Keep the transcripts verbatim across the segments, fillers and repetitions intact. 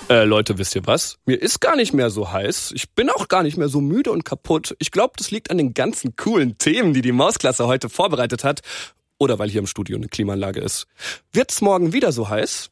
Äh, Leute, wisst ihr was? Mir ist gar nicht mehr so heiß. Ich bin auch gar nicht mehr so müde und kaputt. Ich glaube, das liegt an den ganzen coolen Themen, die die Mausklasse heute vorbereitet hat. Oder weil hier im Studio eine Klimaanlage ist. Wird's morgen wieder so heiß?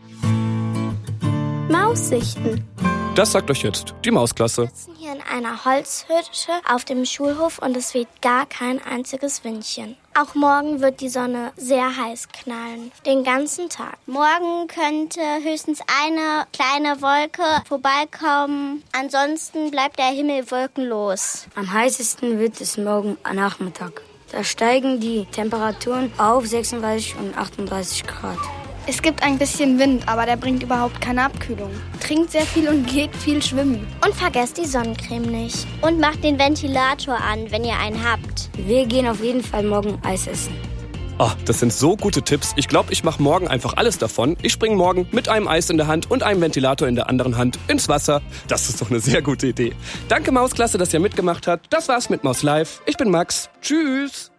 Maussichten. Das sagt euch jetzt die Mausklasse. Wir sitzen hier in einer Holzhütte auf dem Schulhof und es weht gar kein einziges Windchen. Auch morgen wird die Sonne sehr heiß knallen, den ganzen Tag. Morgen könnte höchstens eine kleine Wolke vorbeikommen. Ansonsten bleibt der Himmel wolkenlos. Am heißesten wird es morgen Nachmittag. Da steigen die Temperaturen auf sechsunddreißig und achtunddreißig Grad. Es gibt ein bisschen Wind, aber der bringt überhaupt keine Abkühlung. Trinkt sehr viel und geht viel schwimmen. Und vergesst die Sonnencreme nicht. Und macht den Ventilator an, wenn ihr einen habt. Wir gehen auf jeden Fall morgen Eis essen. Oh, das sind so gute Tipps. Ich glaube, ich mache morgen einfach alles davon. Ich springe morgen mit einem Eis in der Hand und einem Ventilator in der anderen Hand ins Wasser. Das ist doch eine sehr gute Idee. Danke Mausklasse, dass ihr mitgemacht habt. Das war's mit Maus Live. Ich bin Max. Tschüss.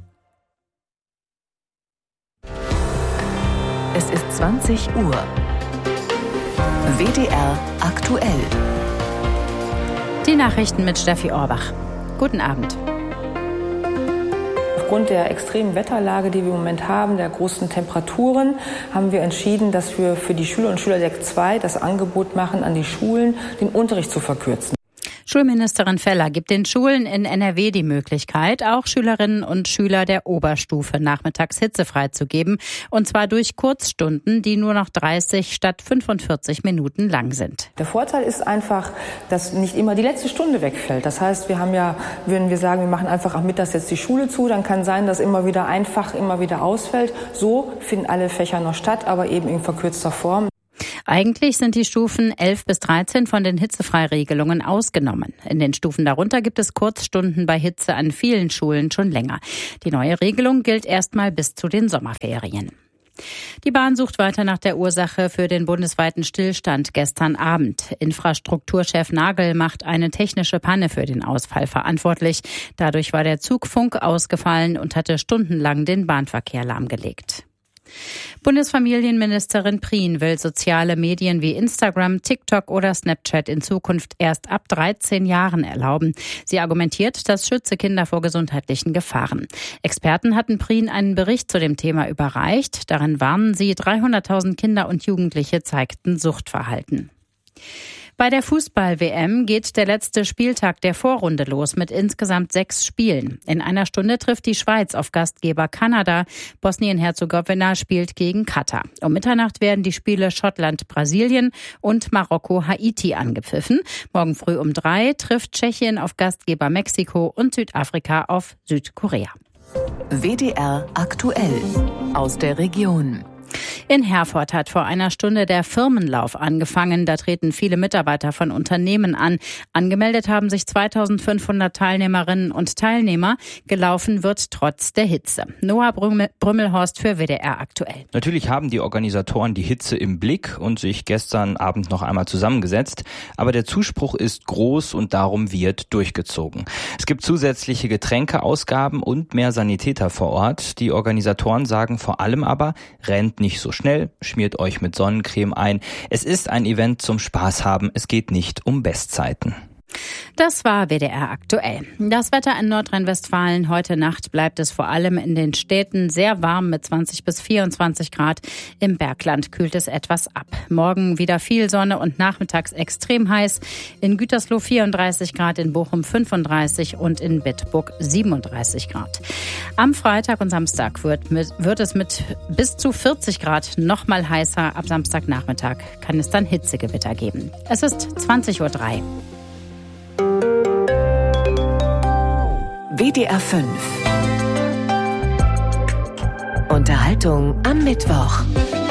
Es ist zwanzig Uhr. W D R aktuell. Die Nachrichten mit Steffi Orbach. Guten Abend. Aufgrund der extremen Wetterlage, die wir im Moment haben, der großen Temperaturen, haben wir entschieden, dass wir für die Schüler und Schüler der zwei das Angebot machen, an die Schulen den Unterricht zu verkürzen. Schulministerin Feller gibt den Schulen in N R W die Möglichkeit, auch Schülerinnen und Schüler der Oberstufe nachmittags hitzefrei zu geben. Und zwar durch Kurzstunden, die nur noch dreißig statt fünfundvierzig Minuten lang sind. Der Vorteil ist einfach, dass nicht immer die letzte Stunde wegfällt. Das heißt, wir haben ja, würden wir sagen, wir machen einfach am Mittag jetzt die Schule zu. Dann kann sein, dass immer wieder ein Fach immer wieder ausfällt. So finden alle Fächer noch statt, aber eben in verkürzter Form. Eigentlich sind die Stufen elf bis dreizehn von den Hitzefreiregelungen ausgenommen. In den Stufen darunter gibt es Kurzstunden bei Hitze an vielen Schulen schon länger. Die neue Regelung gilt erstmal bis zu den Sommerferien. Die Bahn sucht weiter nach der Ursache für den bundesweiten Stillstand gestern Abend. Infrastrukturchef Nagel macht eine technische Panne für den Ausfall verantwortlich. Dadurch war der Zugfunk ausgefallen und hatte stundenlang den Bahnverkehr lahmgelegt. Bundesfamilienministerin Prien will soziale Medien wie Instagram, TikTok oder Snapchat in Zukunft erst ab dreizehn Jahren erlauben. Sie argumentiert, das schütze Kinder vor gesundheitlichen Gefahren. Experten hatten Prien einen Bericht zu dem Thema überreicht. Darin warnen sie, dreihunderttausend Kinder und Jugendliche zeigten Suchtverhalten. Bei der Fußball-W M geht der letzte Spieltag der Vorrunde los mit insgesamt sechs Spielen. In einer Stunde trifft die Schweiz auf Gastgeber Kanada. Bosnien-Herzegowina spielt gegen Katar. Um Mitternacht werden die Spiele Schottland-Brasilien und Marokko-Haiti angepfiffen. Morgen früh um drei trifft Tschechien auf Gastgeber Mexiko und Südafrika auf Südkorea. W D R aktuell aus der Region. In Herford hat vor einer Stunde der Firmenlauf angefangen. Da treten viele Mitarbeiter von Unternehmen an. Angemeldet haben sich zweitausendfünfhundert Teilnehmerinnen und Teilnehmer. Gelaufen wird trotz der Hitze. Noah Brümmelhorst für W D R aktuell. Natürlich haben die Organisatoren die Hitze im Blick und sich gestern Abend noch einmal zusammengesetzt. Aber der Zuspruch ist groß und darum wird durchgezogen. Es gibt zusätzliche Getränkeausgaben und mehr Sanitäter vor Ort. Die Organisatoren sagen vor allem aber, rennt nicht so schnell, schmiert euch mit Sonnencreme ein. Es ist ein Event zum Spaß haben, es geht nicht um Bestzeiten. Das war W D R aktuell. Das Wetter in Nordrhein-Westfalen. Heute Nacht bleibt es vor allem in den Städten sehr warm mit zwanzig bis vierundzwanzig Grad. Im Bergland kühlt es etwas ab. Morgen wieder viel Sonne und nachmittags extrem heiß. In Gütersloh vierunddreißig Grad, in Bochum fünfunddreißig und in Bitburg siebenunddreißig Grad. Am Freitag und Samstag wird, mit, wird es mit bis zu vierzig Grad noch mal heißer. Ab Samstagnachmittag kann es dann Hitzegewitter geben. Es ist zwanzig Uhr drei. W D R fünf. Unterhaltung am Mittwoch.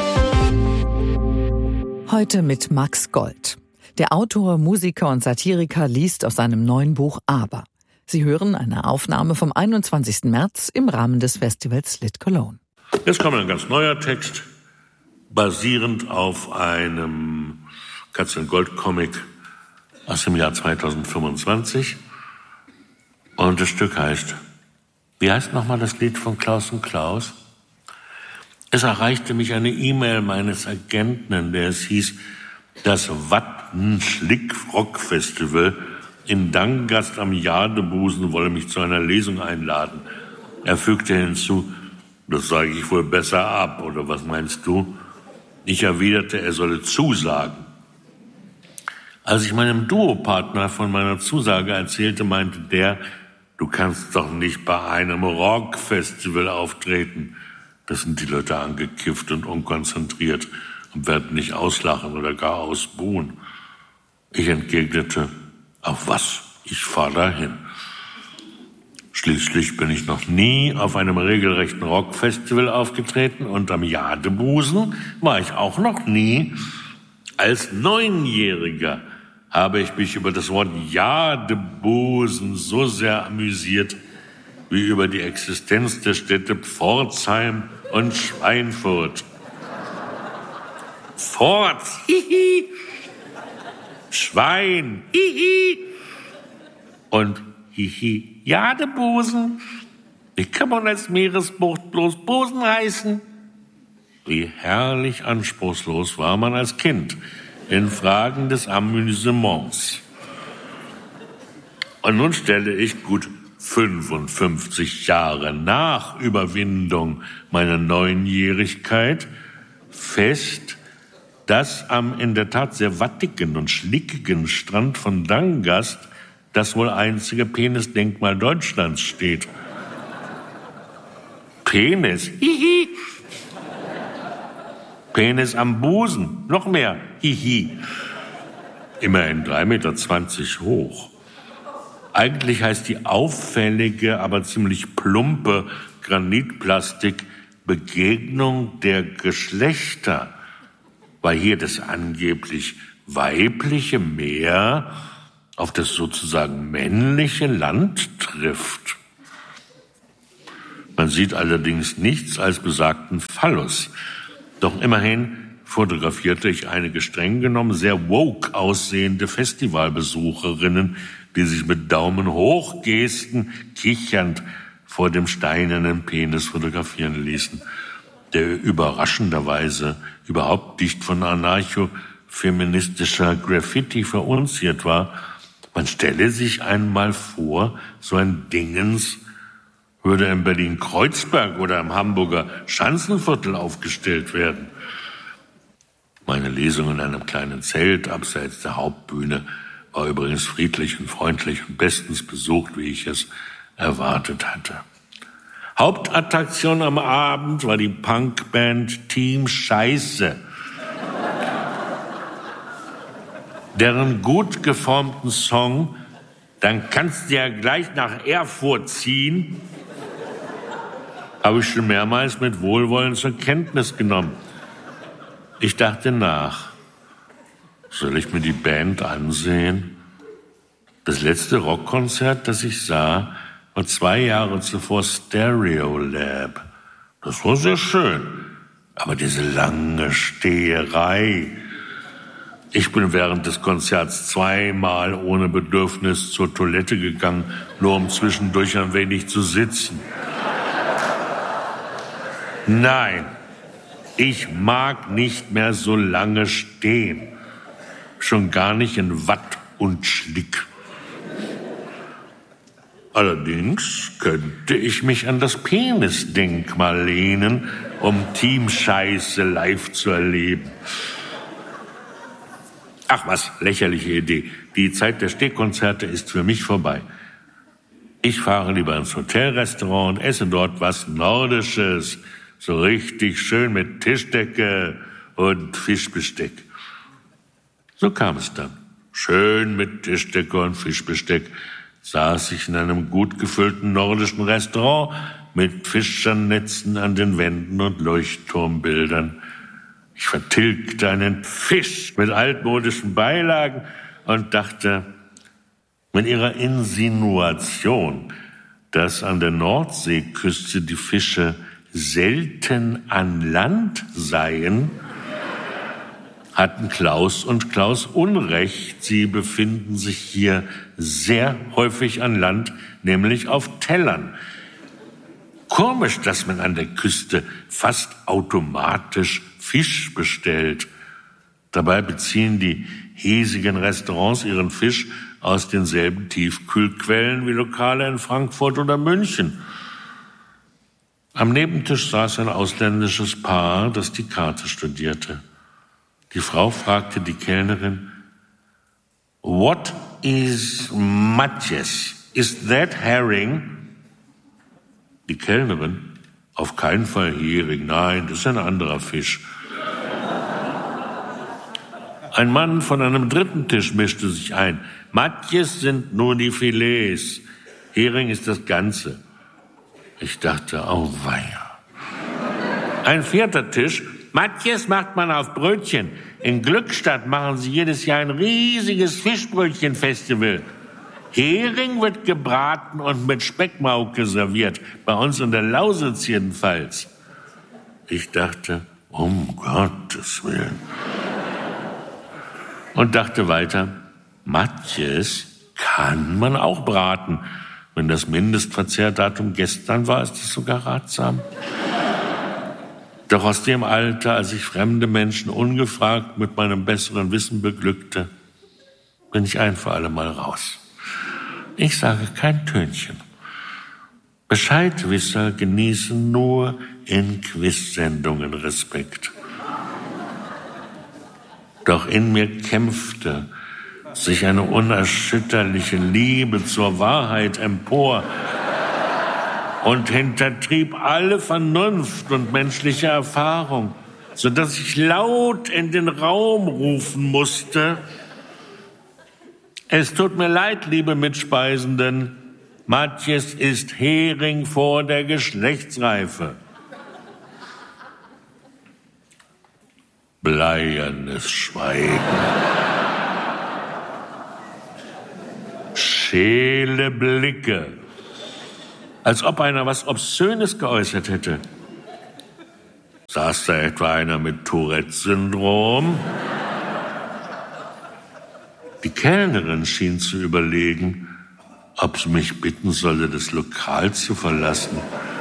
Heute mit Max Gold. Der Autor, Musiker und Satiriker liest aus seinem neuen Buch Aber. Sie hören eine Aufnahme vom einundzwanzigsten März im Rahmen des Festivals Lit Cologne. Jetzt kommt ein ganz neuer Text, basierend auf einem Katz-und-Gold-Comic aus dem Jahr zweitausendfünfundzwanzig. Und das Stück heißt, wie heißt nochmal das Lied von Klaus und Klaus? Es erreichte mich eine E-Mail meines Agenten, in der es hieß, Das Watten-Schlick-Rock-Festival in Dangast am Jadebusen wolle mich zu einer Lesung einladen. Er fügte hinzu, das sage ich wohl besser ab, oder was meinst du? Ich erwiderte, er solle zusagen. Als ich meinem Duopartner von meiner Zusage erzählte, meinte der, du kannst doch nicht bei einem Rockfestival auftreten. Das sind die Leute angekifft und unkonzentriert und werden nicht auslachen oder gar ausbuhen. Ich entgegnete, auf was? Ich fahre dahin. Schließlich bin ich noch nie auf einem regelrechten Rockfestival aufgetreten und am Jadebusen war ich auch noch nie. Als Neunjähriger habe ich mich über das Wort Jadebusen so sehr amüsiert, wie über die Existenz der Städte Pforzheim und Schweinfurt. Pforz, hihi, Schwein, hihi, und hihi, Jadebusen. Wie kann man als Meeresbucht bloß Busen heißen? Wie herrlich anspruchslos war man als Kind in Fragen des Amüsements. Und nun stelle ich gut fünfundfünfzig Jahre nach Überwindung meiner Neunjährigkeit fest, dass am in der Tat sehr wattigen und schlickigen Strand von Dangast das wohl einzige Penisdenkmal Deutschlands steht. Penis, hihi. Penis am Busen, noch mehr, hihi. Immerhin drei Meter zwanzig hoch. Eigentlich heißt die auffällige, aber ziemlich plumpe Granitplastik Begegnung der Geschlechter, weil hier das angeblich weibliche Meer auf das sozusagen männliche Land trifft. Man sieht allerdings nichts als besagten Phallus. Doch immerhin fotografierte ich einige streng genommen sehr woke aussehende Festivalbesucherinnen, die sich mit Daumen-hoch-Gesten kichernd vor dem steinernen Penis fotografieren ließen, der überraschenderweise überhaupt nicht von anarcho-feministischer Graffiti verunziert war. Man stelle sich einmal vor, so ein Dingens würde in Berlin-Kreuzberg oder im Hamburger Schanzenviertel aufgestellt werden. Meine Lesung in einem kleinen Zelt abseits der Hauptbühne war übrigens friedlich und freundlich und bestens besucht, wie ich es erwartet hatte. Hauptattraktion am Abend war die Punkband Team Scheiße, deren gut geformten Song "Dann kannst du ja gleich nach Erfurt ziehen" habe ich schon mehrmals mit Wohlwollen zur Kenntnis genommen. Ich dachte nach. Soll ich mir die Band ansehen? Das letzte Rockkonzert, das ich sah, war zwei Jahre zuvor Stereolab. Das war sehr schön. Aber diese lange Steherei. Ich bin während des Konzerts zweimal ohne Bedürfnis zur Toilette gegangen, nur um zwischendurch ein wenig zu sitzen. Nein, ich mag nicht mehr so lange stehen. Schon gar nicht in Watt und Schlick. Allerdings könnte ich mich an das Penisdenkmal lehnen, um Team Scheiße live zu erleben. Ach was, lächerliche Idee. Die Zeit der Stehkonzerte ist für mich vorbei. Ich fahre lieber ins Hotelrestaurant und esse dort was Nordisches. So richtig schön mit Tischdecke und Fischbesteck. So kam es dann. Schön mit Tischdecke und Fischbesteck saß ich in einem gut gefüllten nordischen Restaurant mit Fischernetzen an den Wänden und Leuchtturmbildern. Ich vertilgte einen Fisch mit altmodischen Beilagen und dachte, mit ihrer Insinuation, dass an der Nordseeküste die Fische selten an Land seien, hatten Klaus und Klaus Unrecht. Sie befinden sich hier sehr häufig an Land, nämlich auf Tellern. Komisch, dass man an der Küste fast automatisch Fisch bestellt. Dabei beziehen die hiesigen Restaurants ihren Fisch aus denselben Tiefkühlquellen wie Lokale in Frankfurt oder München. Am Nebentisch saß ein ausländisches Paar, das die Karte studierte. Die Frau fragte die Kellnerin, "What is matjes? Is that herring?" Die Kellnerin, "Auf keinen Fall Hering, nein, das ist ein anderer Fisch." Ein Mann von einem dritten Tisch mischte sich ein. "Matjes sind nur die Filets. Hering ist das Ganze." Ich dachte, oh weia. Ein vierter Tisch. "Matjes macht man auf Brötchen. In Glückstadt machen sie jedes Jahr ein riesiges Fischbrötchenfestival. Hering wird gebraten und mit Speckmauke serviert. Bei uns in der Lausitz jedenfalls." Ich dachte, um Gottes Willen. Und dachte weiter, Matjes kann man auch braten. Wenn das Mindestverzehrdatum gestern war, ist es sogar ratsam. Doch aus dem Alter, als ich fremde Menschen ungefragt mit meinem besseren Wissen beglückte, bin ich ein für alle Mal raus. Ich sage kein Tönchen. Bescheidwisser genießen nur in Quiz-Sendungen Respekt. Doch in mir kämpfte sich eine unerschütterliche Liebe zur Wahrheit empor und hintertrieb alle Vernunft und menschliche Erfahrung, so dass ich laut in den Raum rufen musste: Es tut mir leid, liebe Mitspeisenden, Matjes ist Hering vor der Geschlechtsreife. Bleiernes Schweigen. Scheele Blicke. Als ob einer was Obszönes geäußert hätte. Saß da etwa einer mit Tourette-Syndrom? Die Kellnerin schien zu überlegen, ob sie mich bitten solle, das Lokal zu verlassen.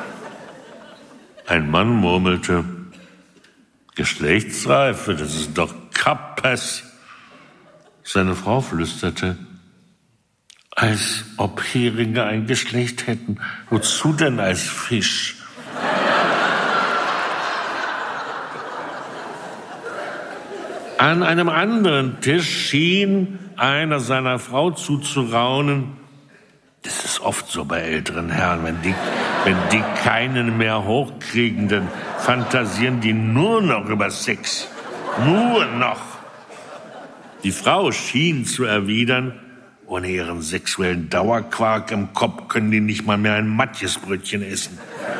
Ein Mann murmelte, Geschlechtsreife, das ist doch Kappes. Seine Frau flüsterte, als ob Heringe ein Geschlecht hätten. Wozu denn als Fisch? An einem anderen Tisch schien einer seiner Frau zuzuraunen. Das ist oft so bei älteren Herren, wenn die, wenn die keinen mehr hochkriegen, dann fantasieren die nur noch über Sex. Nur noch. Die Frau schien zu erwidern, ohne ihren sexuellen Dauerquark im Kopf können die nicht mal mehr ein Matjesbrötchen essen.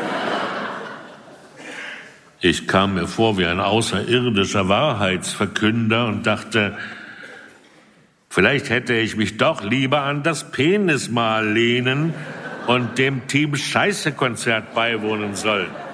Ich kam mir vor wie ein außerirdischer Wahrheitsverkünder und dachte, vielleicht hätte ich mich doch lieber an das Penismal lehnen und dem Team Scheiße-Konzert beiwohnen sollen.